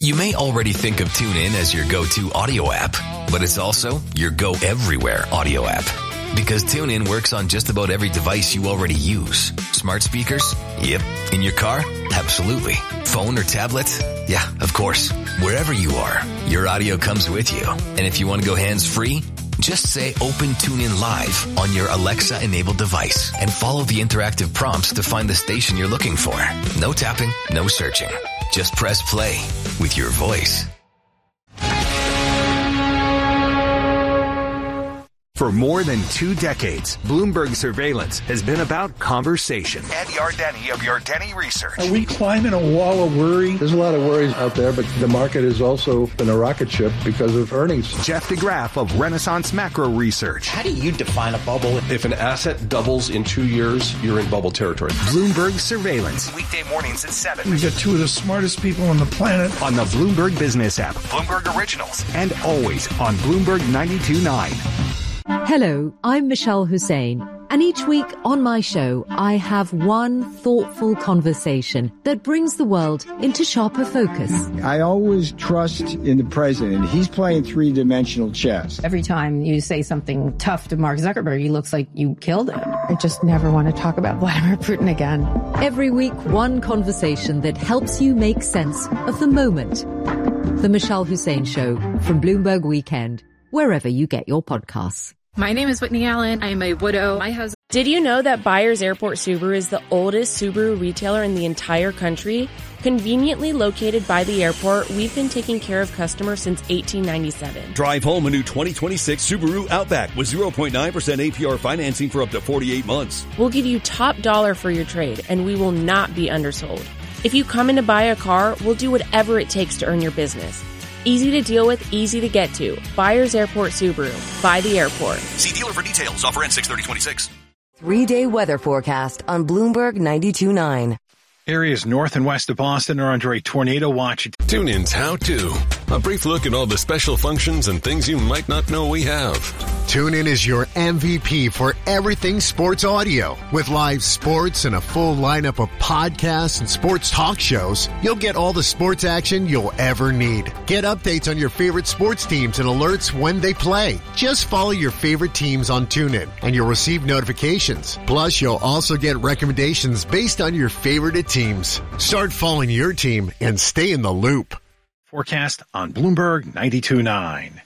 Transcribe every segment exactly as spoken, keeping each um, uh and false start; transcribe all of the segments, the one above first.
You may already think of TuneIn as your go-to audio app, but it's also your go-everywhere audio app. Because TuneIn works on just about every device you already use. Smart speakers? Yep. In your car? Absolutely. Phone or tablet? Yeah, of course. Wherever you are, your audio comes with you. And if you want to go hands-free, just say Open TuneIn Live on your Alexa-enabled device and follow the interactive prompts to find the station you're looking for. No tapping, no searching. Just press play with your voice. For more than two decades, Bloomberg Surveillance has been about conversation. Ed Yardeni of Yardeni Research. Are we climbing a wall of worry? There's a lot of worries out there, but the market has also been a rocket ship because of earnings. Jeff DeGraff of Renaissance Macro Research. How do you define a bubble? If an asset doubles in two years, you're in bubble territory. Bloomberg Surveillance. Weekday mornings at seven. We've got two of the smartest people on the planet. On the Bloomberg Business app. Bloomberg Originals. And always on Bloomberg ninety-two point nine. Hello, I'm Michelle Hussein, and each week on my show, I have one thoughtful conversation that brings the world into sharper focus. I always trust in the president. He's playing three-dimensional chess. Every time you say something tough to Mark Zuckerberg, he looks like you killed him. I just never want to talk about Vladimir Putin again. Every week, one conversation that helps you make sense of the moment. The Michelle Hussein Show from Bloomberg Weekend, wherever you get your podcasts. My name is Whitney Allen. I'm a widow. My husband. Did you know that Byers Airport Subaru is the oldest Subaru retailer in the entire country? Conveniently located by the airport, we've been taking care of customers since eighteen ninety-seven. Drive home a new twenty twenty-six Subaru Outback with zero point nine percent A P R financing for up to forty-eight months. We'll give you top dollar for your trade, and we will not be undersold. If you come in to buy a car, we'll do whatever it takes to earn your business. Easy to deal with, easy to get to. Byers Airport Subaru. By the airport. See dealer for details. Offer ends six thirty twenty-six. Three-day weather forecast on Bloomberg ninety-two point nine. Areas north and west of Boston are under a tornado watch. TuneIn's How To. A brief look at all the special functions and things you might not know we have. TuneIn is your M V P for everything sports audio. With live sports and a full lineup of podcasts and sports talk shows, you'll get all the sports action you'll ever need. Get updates on your favorite sports teams and alerts when they play. Just follow your favorite teams on TuneIn and you'll receive notifications. Plus, you'll also get recommendations based on your favorite teams. Start following your team and stay in the loop. Forecast on Bloomberg ninety-two point nine.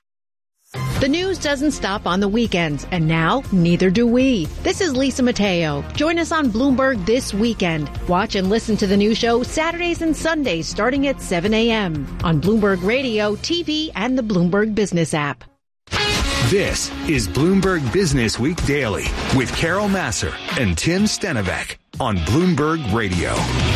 The news doesn't stop on the weekends, and now neither do we. This is Lisa Mateo. Join us on Bloomberg this weekend. Watch and listen to the new show Saturdays and Sundays starting at seven a.m. on Bloomberg Radio, T V, and the Bloomberg Business app. This is Bloomberg Business Week Daily with Carol Massar and Tim Stenovec on Bloomberg Radio.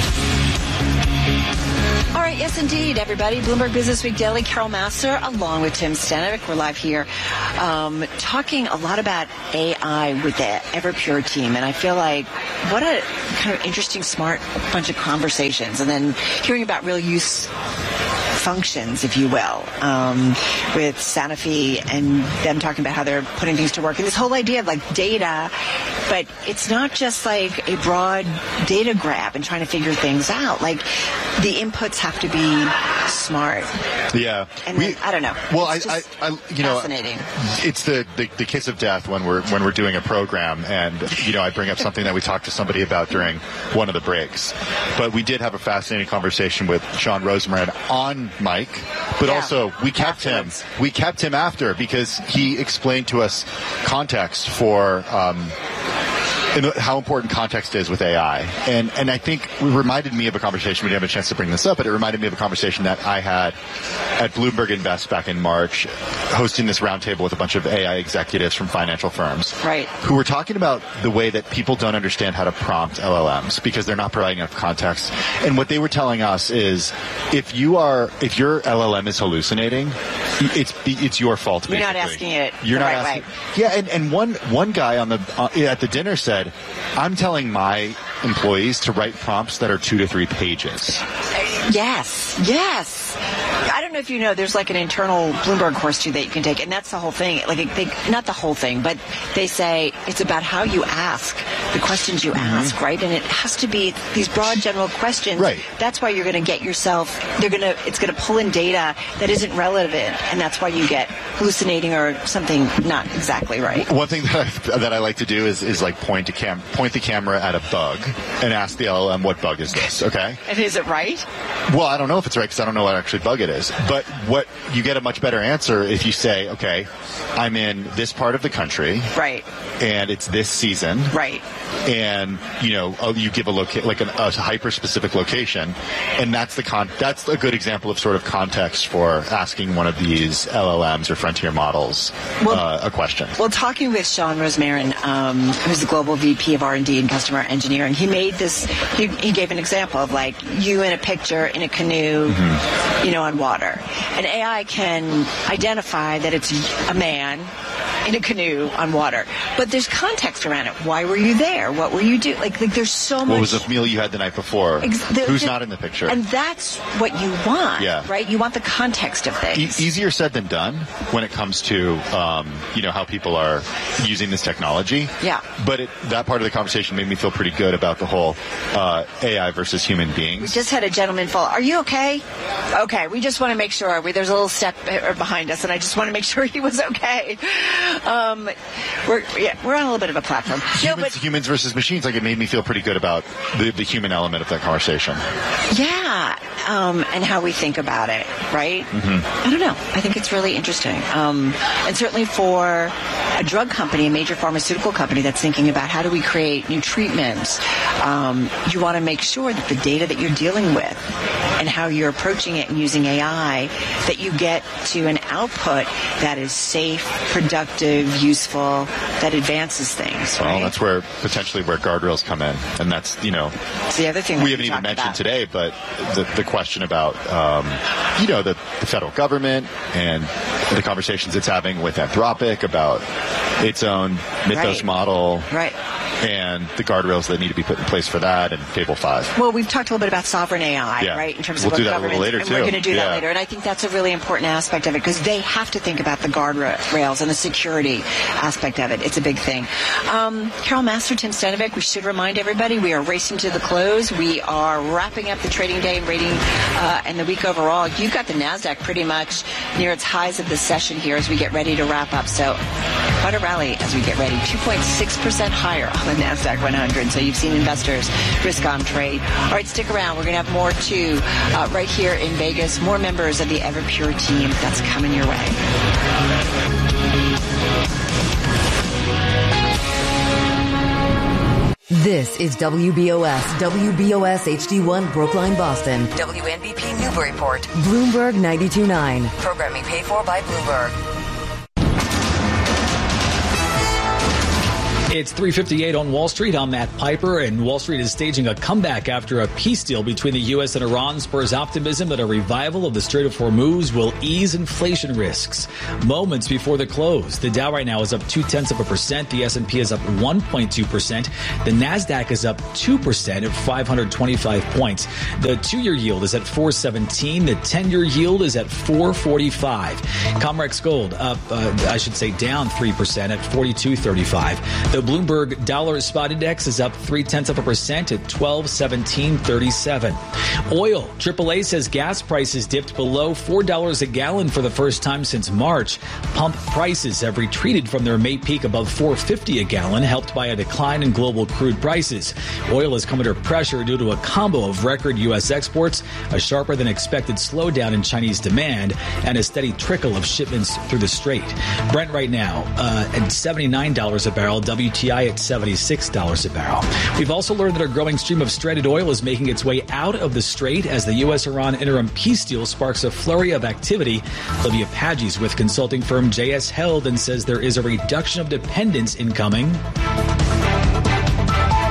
All right, yes, indeed, everybody. Bloomberg Business Week Daily, Carol Massar, along with Tim Stenovec. We're live here um, talking a lot about A I with the Everpure team. And I feel like what a kind of interesting, smart bunch of conversations. And then hearing about real use functions, if you will, um, with Sanofi and them talking about how they're putting things to work. And this whole idea of like data, but it's not just like a broad data grab and trying to figure things out. Like the inputs have to be smart. Yeah. And then, we, I don't know. Well, I, I, I, you know, fascinating. It's the, the, the kiss of death when we're, when we're doing a program and, you know, I bring up something that we talked to somebody about during one of the breaks. But we did have a fascinating conversation with Sean Rosenbrand on mic, but yeah, also we kept afterwards. him. We kept him after because he explained to us context for um, how important context is with A I. And and I think it reminded me of a conversation, we didn't have a chance to bring this up, but it reminded me of a conversation that I had at Bloomberg Invest back in March, hosting this roundtable with a bunch of A I executives from financial firms. Right. Who were talking about the way that people don't understand how to prompt L L Ms because they're not providing enough context. And what they were telling us is if you are, if your L L M is hallucinating, it's it's your fault, basically. You're not asking it You're the not right asking, way. Yeah, and, and one one guy on the uh, at the dinner said, I'm telling my employees to write prompts that are two to three pages. Yes, yes. I don't know if you know, there's like an internal Bloomberg course too that you can take, and that's the whole thing. Like, they, not the whole thing, but they say it's about how you ask, the questions you mm-hmm. ask, right? And it has to be these broad, general questions. Right. That's why you're going to get yourself. They're going to. It's going to pull in data that isn't relevant, and that's why you get hallucinating or something not exactly right. One thing that I, that I like to do is is like point a cam point the camera at a bug and ask the L L M, what bug is this? Okay. And is it right? Well, I don't know if it's right because I don't know what actually bug it is. But what you get a much better answer if you say, okay, I'm in this part of the country, right, and it's this season, right, and you know, oh, you give a loca- like an, a hyper specific location, and that's the con. That's a good example of sort of context for asking one of these L L Ms or frontier models well, uh, a question. Well, talking with Sean Rosemarin, um, who's the global V P of R and D and customer engineering, he made this. He, he gave an example of like you in a picture in a canoe, mm-hmm. you know, on water. And A I can identify that it's a man in a canoe on water. But there's context around it. Why were you there? What were you doing? Like, like, there's so much. What was the meal you had the night before? Ex- the, Who's the, not in the picture? And that's what you want, yeah. right? You want the context of things. E- easier said than done when it comes to, um, you know, how people are using this technology. Yeah. But it, that part of the conversation made me feel pretty good about the whole uh, A I versus human beings. We just had a gentleman fall. Are you okay? Okay. We just want to make sure. We, there's a little step behind us, and I just want to make sure he was okay. Um, we're yeah, we're on a little bit of a platform. Humans, no, but, humans versus machines. Like, it made me feel pretty good about the, the human element of that conversation. Yeah, um, and how we think about it, right? Mm-hmm. I don't know. I think it's really interesting, um, and certainly for a drug company, a major pharmaceutical company that's thinking about how do we create new treatments. Um, you want to make sure that the data that you're dealing with and how you're approaching it and using A I, that you get to an output that is safe, productive, useful, that advances things. Well, right? that's where potentially where guardrails come in, and that's, you know, it's the other thing we haven't even mentioned about. today, but the, the question about, um, you know, the, the federal government and the conversations it's having with Anthropic about its own Mythos right. model. Right. And the guardrails that need to be put in place for that, and Table Five. Well, we've talked a little bit about sovereign A I, yeah. right? In terms we'll of what do that a little later and too. We're going to do yeah. that later, and I think that's a really important aspect of it because they have to think about the guardrails and the security aspect of it. It's a big thing. Um, Carol Massar, Tim Stenovic. We should remind everybody we are racing to the close. We are wrapping up the trading day and rating uh, and the week overall. You've got the Nasdaq pretty much near its highs of the session here as we get ready to wrap up. So quite a rally as we get ready. two point six percent higher on the Nasdaq one hundred. So you've seen investors risk on trade. All right, stick around. We're going to have more, too, uh, right here in Vegas. More members of the Everpure team. That's coming your way. This is W B O S, W B O S H D one, Brookline, Boston. W N B P Newburyport. Bloomberg ninety-two point nine. Programming paid for by Bloomberg. It's three fifty-eight on Wall Street. I'm Matt Piper, and Wall Street is staging a comeback after a peace deal between the U S and Iran spurs optimism that a revival of the Strait of Hormuz will ease inflation risks. Moments before the close, the Dow right now is up two-tenths of a percent. The S and P is up one point two percent. The Nasdaq is up two percent at five hundred twenty-five points. The two-year yield is at four seventeen. The ten-year yield is at four forty-five. Comrex Gold up, uh, I should say, down three percent at forty-two thirty-five. The Bloomberg Dollar Spot Index is up three-tenths of a percent at twelve seventeen thirty-seven. Oil. triple A says gas prices dipped below four dollars a gallon for the first time since March. Pump prices have retreated from their May peak above four fifty a gallon, helped by a decline in global crude prices. Oil has come under pressure due to a combo of record U S exports, a sharper than expected slowdown in Chinese demand, and a steady trickle of shipments through the strait. Brent right now uh, at seventy-nine dollars a barrel. W T I at seventy-six dollars a barrel. We've also learned that a growing stream of stranded oil is making its way out of the strait as the U S Iran interim peace deal sparks a flurry of activity. Olivia Paggi's with consulting firm J S Held and says there is a reduction of dependence incoming.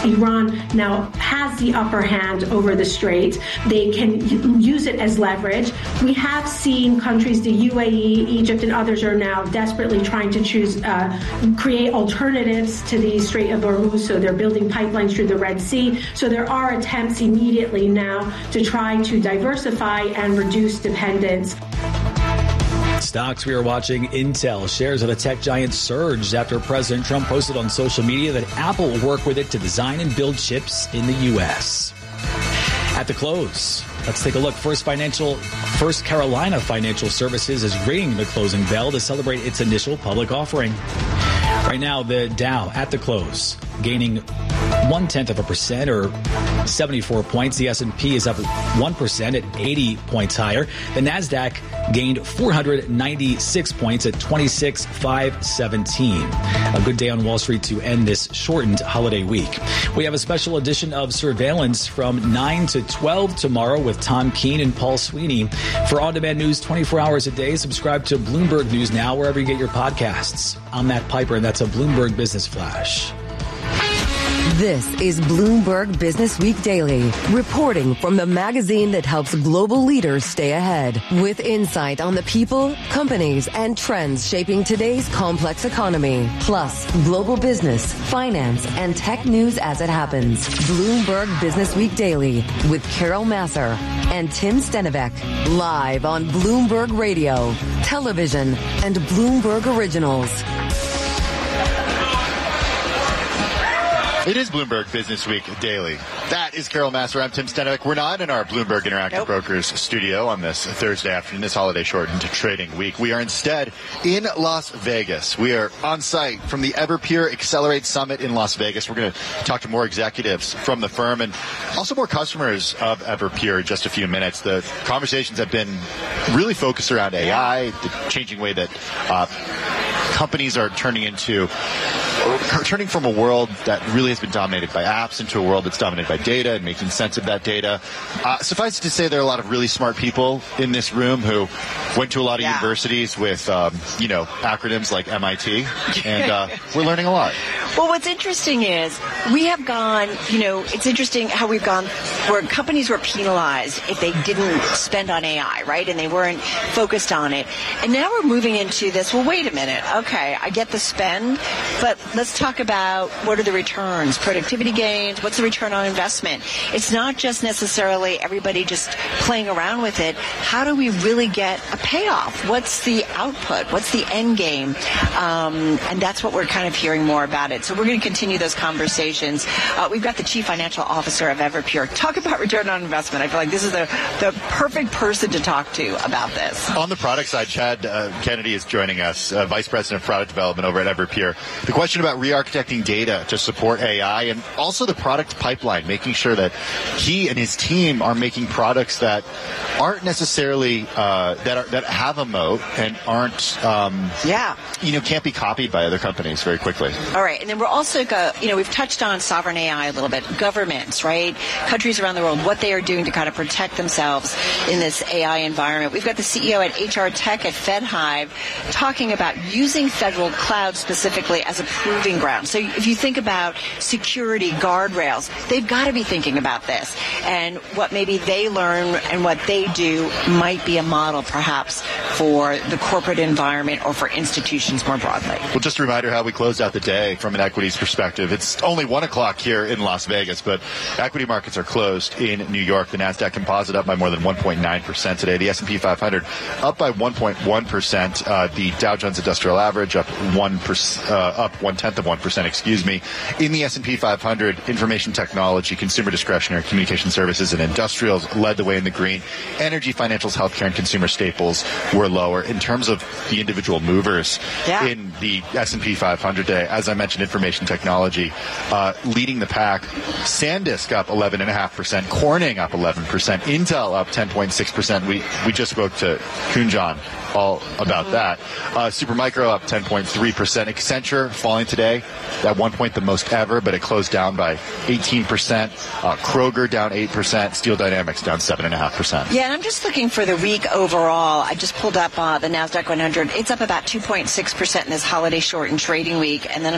Iran now has the upper hand over the Strait. They can use it as leverage. We have seen countries, the U A E, Egypt, and others are now desperately trying to choose, uh, create alternatives to the Strait of Hormuz. So they're building pipelines through the Red Sea. So there are attempts immediately now to try to diversify and reduce dependence. Stocks we are watching. Intel shares of the tech giant surged after President Trump posted on social media that Apple will work with it to design and build chips in the U S. At the close, let's take a look. First Financial, First Carolina Financial Services is ringing the closing bell to celebrate its initial public offering. Right now, the Dow at the close gaining one tenth of a percent or seventy-four points. The S and P is up one percent at eighty points higher. The Nasdaq gained four hundred ninety-six points at twenty-six thousand five hundred seventeen. A good day on Wall Street to end this shortened holiday week. We have a special edition of Surveillance from nine to twelve tomorrow with Tom Keene and Paul Sweeney. For on-demand news twenty-four hours a day, subscribe to Bloomberg News Now wherever you get your podcasts. I'm Matt Piper, and that's a Bloomberg Business Flash. This is Bloomberg Business Week Daily, reporting from the magazine that helps global leaders stay ahead, with insight on the people, companies, and trends shaping today's complex economy, plus global business, finance, and tech news as it happens. Bloomberg Business Week Daily with Carol Massar and Tim Stenivek, live on Bloomberg Radio, television, and Bloomberg Originals. It is Bloomberg Business Week Daily. That is Carol Massar. I'm Tim Stenivek. We're not in our Bloomberg Interactive nope. Brokers studio on this Thursday afternoon, this holiday shortened trading week. We are instead in Las Vegas. We are on site from the Everpure Accelerate Summit in Las Vegas. We're going to talk to more executives from the firm and also more customers of Everpure in just a few minutes. The conversations have been really focused around A I, the changing way that uh, companies are turning into turning from a world that really has been dominated by apps into a world that's dominated by data and making sense of that data. Uh, suffice it to say, there are a lot of really smart people in this room who went to a lot of yeah. universities with, um, you know, acronyms like M I T, and uh, we're learning a lot. Well, what's interesting is we have gone, you know, it's interesting how we've gone where companies were penalized if they didn't spend on A I, right? And they weren't focused on it. And now we're moving into this, well, wait a minute. Okay, I get the spend, but let's talk about what are the returns, productivity gains, what's the return on investment? It's not just necessarily everybody just playing around with it. How do we really get a payoff? What's the output? What's the end game? Um, and that's what we're kind of hearing more about it. So we're going to continue those conversations. Uh, we've got the Chief Financial Officer of Everpure. Talk about return on investment. I feel like this is the, the perfect person to talk to about this. On the product side, Chad uh, Kennedy is joining us, uh, Vice President of Product Development over at Everpure. The question about re-architecting data to support A I and also the product pipeline, making sure that he and his team are making products that aren't necessarily uh, that are that have a moat and aren't um, yeah you know can't be copied by other companies very quickly. All right, and then we're also go, you know we've touched on sovereign A I a little bit. Governments, right? Countries around the world, what they are doing to kind of protect themselves in this A I environment. We've got the C E O at H R Tech at FedHive talking about using federal cloud specifically as a proving ground. So if you think about security guardrails, they've got to be thinking about this. And what maybe they learn and what they do might be a model perhaps for the corporate environment or for institutions more broadly. Well, just a reminder how we closed out the day from an equities perspective. It's only one o'clock here in Las Vegas, but equity markets are closed in New York. The Nasdaq Composite up by more than one point nine percent today. The S and P five hundred up by one point one percent. Uh, the Dow Jones Industrial Average up one percent, uh, up one tenth of one percent. Excuse me. In the S and P five hundred, information technology, consumer discretionary, communication services, and industrials led the way in the green. Energy, financials, healthcare, and consumer staples were lower. In terms of the individual movers yeah. in the S and P five hundred day, as I mentioned, information technology uh, leading the pack. SanDisk up eleven point five percent. Corning up eleven percent. Intel up ten point six percent. We we just spoke to Kunjan all about mm-hmm. that. Uh, Supermicro up ten point three percent. Accenture falling today at one point the most ever, but it closed down by eighteen percent. Uh, Kroger down eight percent. Steel Dynamics down seven point five percent. Yeah, and I'm just looking for the week overall. I just pulled up uh, the NASDAQ one hundred. It's up about two point six percent in this holiday shortened trading week. And then I'm just going to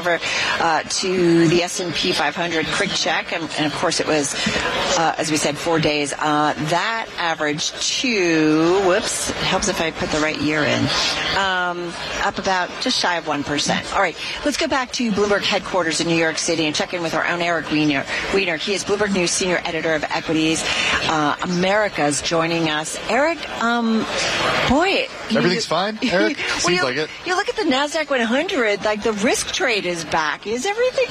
over uh, to the S and P five hundred quick check, and, and of course it was, uh, as we said, four days. Uh, that averaged to, whoops, it helps if I put the right year in, um, up about just shy of one percent. All right, let's go back to Bloomberg headquarters in New York City and check in with our own Eric Weiner. Weiner. He is Bloomberg News Senior Editor of Equities uh, Americas, joining us. Eric, um, boy. Everything's you, fine, Eric? well, Seems you, like it. You look at the NASDAQ one hundred, like the risk trade is back. Is everything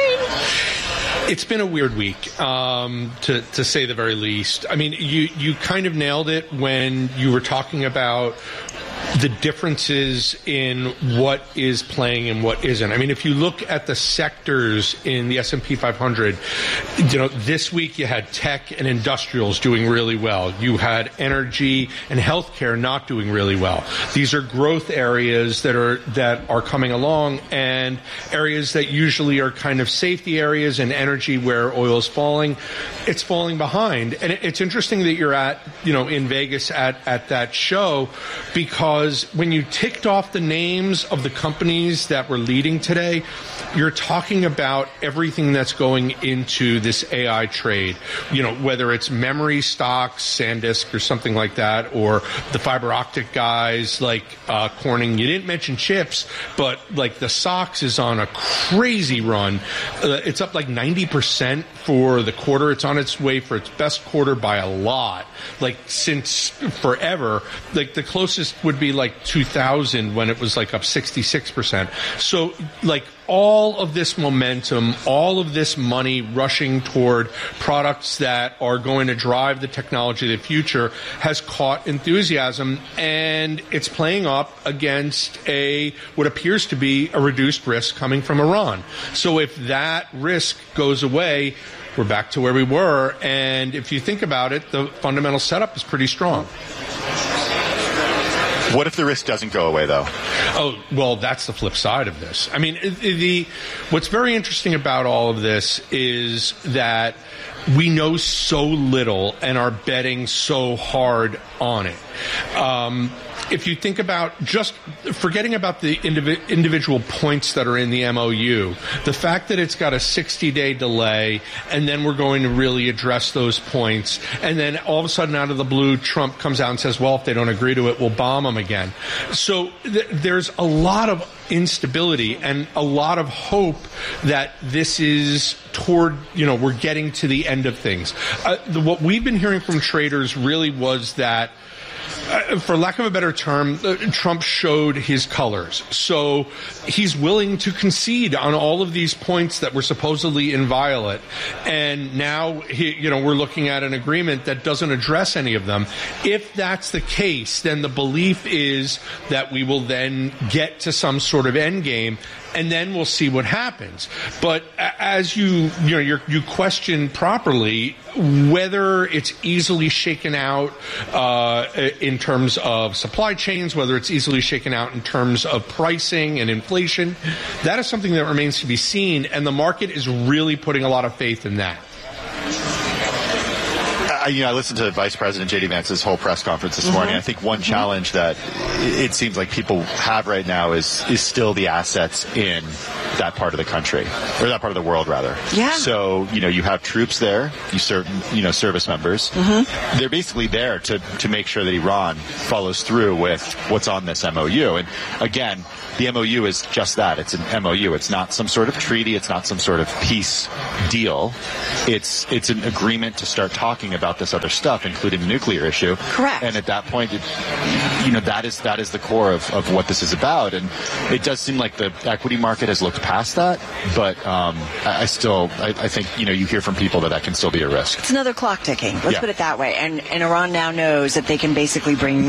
fine? It's been a weird week, um, to, to say the very least. I mean, you, you kind of nailed it when you were talking about the differences in what is playing and what isn't. I mean, if you look at the sectors in the S and P five hundred, you know, this week you had tech and industrials doing really well. You had energy and healthcare not doing really well. These are growth areas that are that are coming along, and areas that usually are kind of safety areas, and energy where oil is falling, it's falling behind. And it's interesting that you're at, you know, in Vegas at, at that show, because Because when you ticked off the names of the companies that were leading today, you're talking about everything that's going into this A I trade. You know, whether it's memory stocks, SanDisk or something like that, or the fiber optic guys like uh, Corning. You didn't mention chips, but like the S O X is on a crazy run. Uh, it's up like ninety percent for the quarter. It's on its way for its best quarter by a lot, like since forever. Like the closest would be like two thousand, when it was like up sixty-six percent. So like all of this momentum, all of this money rushing toward products that are going to drive the technology of the future has caught enthusiasm, and it's playing up against a what appears to be a reduced risk coming from Iran. So if that risk goes away, we're back to where we were. And if you think about it, the fundamental setup is pretty strong. What if the risk doesn't go away, though? Oh, well, that's the flip side of this. I mean, the what's very interesting about all of this is that we know so little and are betting so hard on it. Um, if you think about just forgetting about the indiv- individual points that are in the M O U, the fact that it's got a sixty-day delay, and then we're going to really address those points, and then all of a sudden out of the blue, Trump comes out and says, well, if they don't agree to it, we'll bomb them again. So th- there's a lot of instability and a lot of hope that this is toward, you know, we're getting to the end of things. Uh, the, what we've been hearing from traders really was that, Uh, for lack of a better term, uh, Trump showed his colors. So he's willing to concede on all of these points that were supposedly inviolate. And now, he, you know, we're looking at an agreement that doesn't address any of them. If that's the case, then the belief is that we will then get to some sort of end game, and then we'll see what happens. But as you, you know, you're, you question properly whether it's easily shaken out uh, in terms of supply chains, whether it's easily shaken out in terms of pricing and inflation. That is something that remains to be seen, and the market is really putting a lot of faith in that. I, you know, I listened to Vice President J D Vance's whole press conference this mm-hmm. morning. I think one mm-hmm. challenge that it seems like people have right now is is still the assets in that part of the country, or that part of the world, rather. Yeah. So, you know, you have troops there, you serve, you know, service members. Mm-hmm. They're basically there to, to make sure that Iran follows through with what's on this M O U. And again, the M O U is just that. It's an M O U. It's not some sort of treaty. It's not some sort of peace deal. It's it's an agreement to start talking about this other stuff, including the nuclear issue. Correct. And at that point, it, you know, that is that is the core of, of what this is about. And it does seem like the equity market has looked past that, but um, I, I still, I, I think, you know, you hear from people that that can still be a risk. It's another clock ticking. Let's yeah. put it that way. And, and Iran now knows that they can basically bring